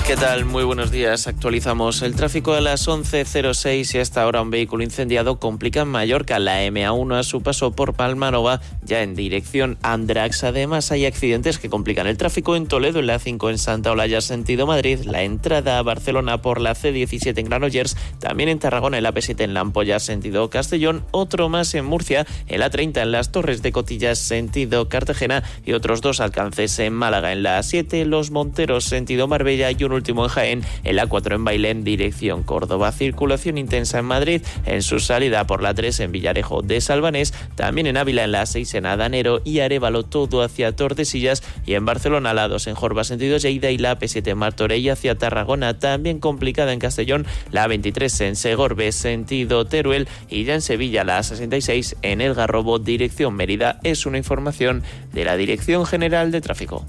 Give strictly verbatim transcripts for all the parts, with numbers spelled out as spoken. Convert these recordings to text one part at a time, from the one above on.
¿Qué tal? Muy buenos días. Actualizamos el tráfico a las once cero seis y hasta ahora un vehículo incendiado complica en Mallorca la eme a uno a su paso por Palmanova, ya en dirección Andrax. Además, hay accidentes que complican el tráfico en Toledo, en la a cinco en Santa Olalla, sentido Madrid, la entrada a Barcelona por la ce diecisiete en Granollers, también en Tarragona, en la pe siete en La Ampolla, sentido Castellón, otro más en Murcia, en la treinta en Las Torres de Cotillas, sentido Cartagena, y otros dos alcances en Málaga, en la a siete Los Monteros, sentido Marbella, y un último en Jaén, en la cuatro en Bailén, dirección Córdoba. Circulación intensa en Madrid, en su salida por la tres en Villarejo de Salvanés, también en Ávila en la seis en Adanero y Arévalo, todo hacia Tordesillas, y en Barcelona la dos en Jorba, sentido Lleida, y la pe siete en Martorell hacia Tarragona, también complicada en Castellón, la veintitrés en Segorbe, sentido Teruel, y ya en Sevilla la sesenta y seis en El Garrobo, dirección Mérida. Es una información de la Dirección General de Tráfico.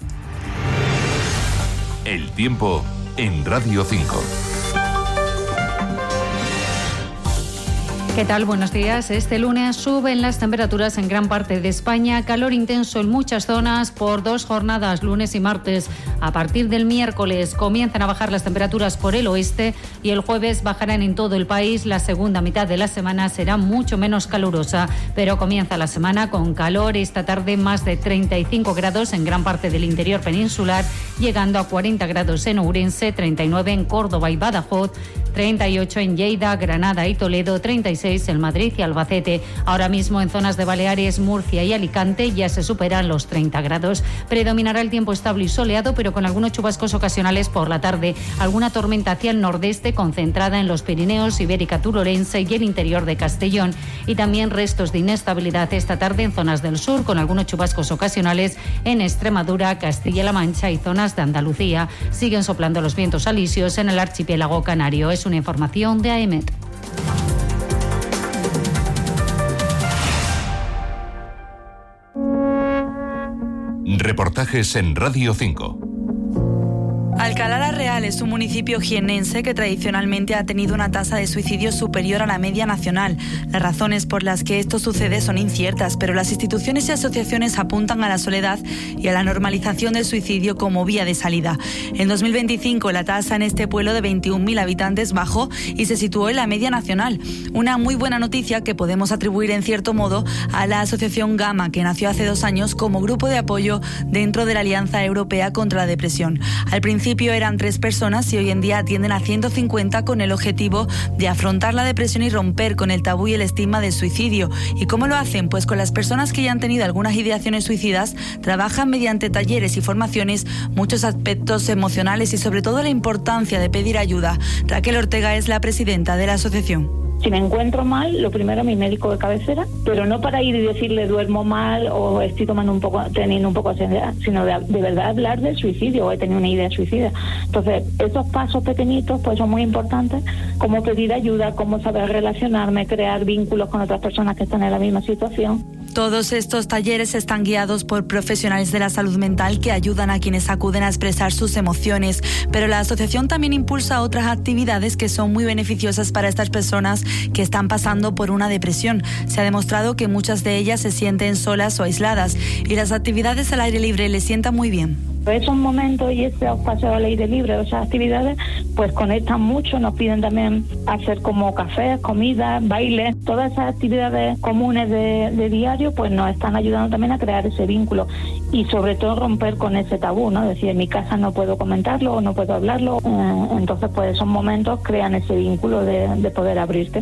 El tiempo en Radio cinco. ¿Qué tal? Buenos días. Este lunes suben las temperaturas en gran parte de España, calor intenso en muchas zonas por dos jornadas, lunes y martes. A partir del miércoles comienzan a bajar las temperaturas por el oeste y el jueves bajarán en todo el país. La segunda mitad de la semana será mucho menos calurosa, pero comienza la semana con calor. Esta tarde más de treinta y cinco grados en gran parte del interior peninsular, llegando a cuarenta grados en Ourense, treinta y nueve en Córdoba y Badajoz, treinta y ocho en Lleida, Granada y Toledo, treinta y seis en Madrid y Albacete. Ahora mismo en zonas de Baleares, Murcia y Alicante ya se superan los treinta grados. Predominará el tiempo estable y soleado, pero con algunos chubascos ocasionales por la tarde. Alguna tormenta hacia el nordeste concentrada en los Pirineos, Ibérica Turolense y el interior de Castellón. Y también restos de inestabilidad esta tarde en zonas del sur, con algunos chubascos ocasionales en Extremadura, Castilla-La Mancha y zonas de Andalucía. Siguen soplando los vientos alisios en el archipiélago canario. Es una información de A E M E T. Reportajes en Radio cinco. Alcalá la Real es un municipio jiennense que tradicionalmente ha tenido una tasa de suicidio superior a la media nacional. Las razones por las que esto sucede son inciertas, pero las instituciones y asociaciones apuntan a la soledad y a la normalización del suicidio como vía de salida. En dos mil veinticinco la tasa en este pueblo de veintiún mil habitantes bajó y se situó en la media nacional. Una muy buena noticia que podemos atribuir en cierto modo a la asociación Gama, que nació hace dos años como grupo de apoyo dentro de la Alianza Europea contra la Depresión. Al principio eran tres personas y hoy en día atienden a ciento cincuenta con el objetivo de afrontar la depresión y romper con el tabú y el estigma del suicidio. ¿Y cómo lo hacen? Pues con las personas que ya han tenido algunas ideaciones suicidas, trabajan mediante talleres y formaciones muchos aspectos emocionales y sobre todo la importancia de pedir ayuda. Raquel Ortega es la presidenta de la asociación. Si me encuentro mal, lo primero mi médico de cabecera, pero no para ir y decirle duermo mal o estoy tomando un poco, teniendo un poco de ansiedad, sino de, de verdad hablar del suicidio o he tenido una idea suicida. Entonces, esos pasos pequeñitos pues son muy importantes, como pedir ayuda, cómo saber relacionarme, crear vínculos con otras personas que están en la misma situación. Todos estos talleres están guiados por profesionales de la salud mental que ayudan a quienes acuden a expresar sus emociones, pero la asociación también impulsa otras actividades que son muy beneficiosas para estas personas que están pasando por una depresión. Se ha demostrado que muchas de ellas se sienten solas o aisladas y las actividades al aire libre les sientan muy bien. Esos momentos y ese paseo al aire libre, esas actividades, pues conectan mucho, nos piden también hacer como cafés, comidas, bailes, todas esas actividades comunes de, de diario, pues nos están ayudando también a crear ese vínculo y sobre todo romper con ese tabú, ¿no? Es decir, en mi casa no puedo comentarlo o no puedo hablarlo, eh, entonces pues esos momentos crean ese vínculo de, de poder abrirte.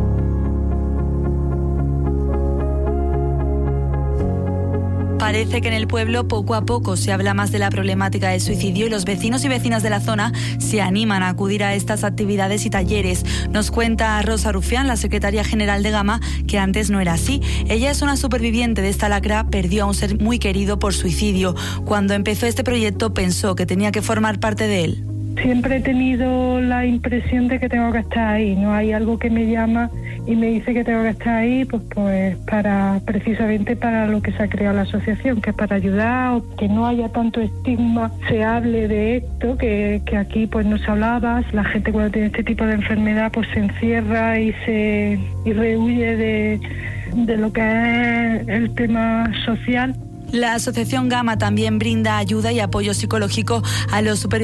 Parece que en el pueblo poco a poco se habla más de la problemática del suicidio y los vecinos y vecinas de la zona se animan a acudir a estas actividades y talleres. Nos cuenta Rosa Rufián, la secretaria general de Gama, que antes no era así. Ella es una superviviente de esta lacra, perdió a un ser muy querido por suicidio. Cuando empezó este proyecto pensó que tenía que formar parte de él. Siempre he tenido la impresión de que tengo que estar ahí, no hay algo que me llama y me dice que tengo que estar ahí, pues pues para precisamente para lo que se ha creado la asociación, que es para ayudar, o que no haya tanto estigma, se hable de esto, que, que aquí pues no se hablaba. La gente cuando tiene este tipo de enfermedad pues se encierra y se y rehuye de, de lo que es el tema social. La asociación Gama también brinda ayuda y apoyo psicológico a los supervivientes